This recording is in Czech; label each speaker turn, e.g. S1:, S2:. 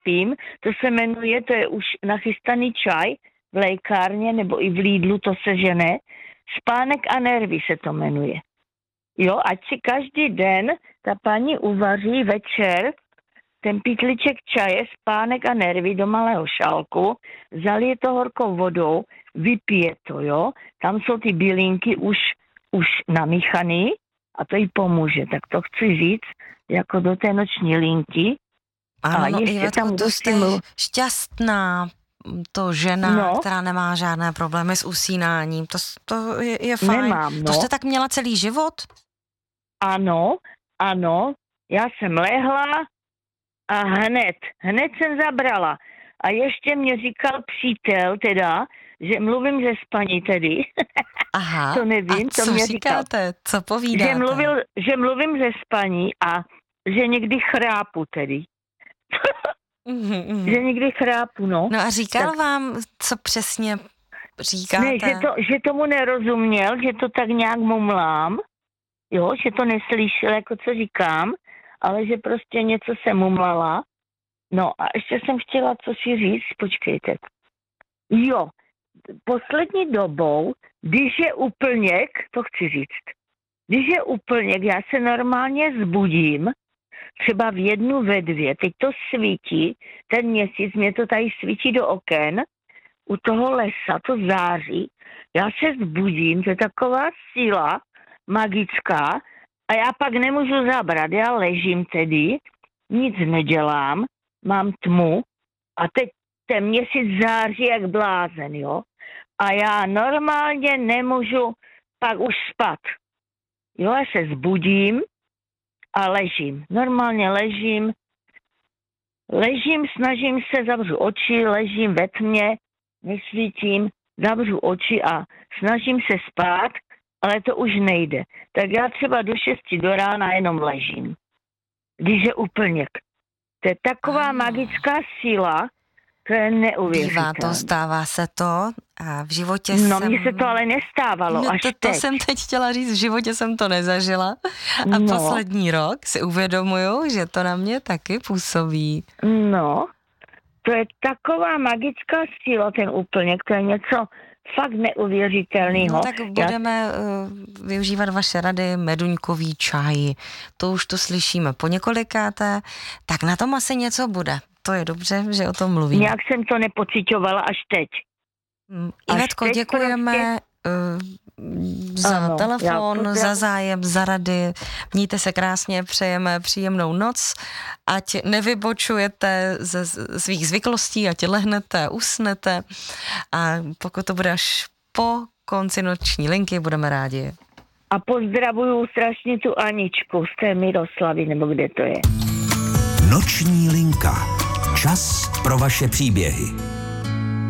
S1: pím, to se jmenuje, to je už nachystaný čaj v lékárně nebo i v Lidlu, to se žene. Spánek a nervy se to jmenuje. Jo, ať si každý den ta paní uvaří večer ten pytliček čaje, spánek a nervy do malého šálku, zalije to horkou vodou, vypije to, jo. Tam jsou ty bylinky už namíchaný a to jí pomůže. Tak to chci říct, jako do té noční linky.
S2: Ano, Ivetko, to jste šťastná, to žena, která nemá žádné problémy s usínáním. To je fajn.
S1: Nemám, no.
S2: To jste tak měla celý život?
S1: Ano. Já jsem lehla a hned jsem zabrala. A ještě mě říkal přítel teda, že mluvím ze spaní tedy.
S2: Aha,
S1: to nevím,
S2: a co
S1: mě
S2: říkáte?
S1: Říkal.
S2: Co povídáte?
S1: Že mluvím ze spaní a že někdy chrápu tedy. Že někdy chrápu, no.
S2: No a říkal vám, co přesně říkáte?
S1: Ne, že tomu nerozuměl, že to tak nějak mumlám, jo, že to neslyšel, jako co říkám, ale že prostě něco se mumlala. No a ještě jsem chtěla co si říct, počkejte. Jo, poslední dobou, když je úplněk, to chci říct, když je úplněk, já se normálně zbudím, třeba v 1, ve 2, teď to svítí, ten měsíc, mě to tady svítí do oken, u toho lesa, to září, já se zbudím, to je taková síla magická a já pak nemůžu zabrat, já ležím tedy, nic nedělám, mám tmu a teď ten měsíc září jak blázen, jo, a já normálně nemůžu pak už spát, jo, já se zbudím a ležím, normálně ležím, snažím se, zavřu oči, ležím ve tmě, nesvítím, zavřu oči a snažím se spát, ale to už nejde. Tak já třeba do 6 do rána jenom ležím, když je úplněk. To je taková magická síla, to je neuvěřitelné.
S2: Bývá to, stává se to a v životě
S1: mně se to ale nestávalo, až teď.
S2: To jsem teď chtěla říct, v životě jsem to nezažila a poslední rok si uvědomuju, že to na mě taky působí.
S1: No, to je taková magická síla, ten úplněk, to je něco fakt neuvěřitelného.
S2: No tak budeme využívat vaše rady, meduňkový čaj, to už to slyšíme po několikáté, tak na tom asi něco bude. To je dobře, že o tom mluvím.
S1: Nějak jsem to nepocitovala až teď.
S2: Ivetko, děkujeme za telefon, za zájem, za rady. Mějte se krásně, přejeme příjemnou noc, ať nevybočujete ze svých zvyklostí, ať lehnete, usnete a pokud to bude až po konci noční linky, budeme rádi.
S1: A pozdravuju strašně tu Aničku z té Miroslavy, nebo kde to je.
S3: Noční linka. Čas pro vaše příběhy.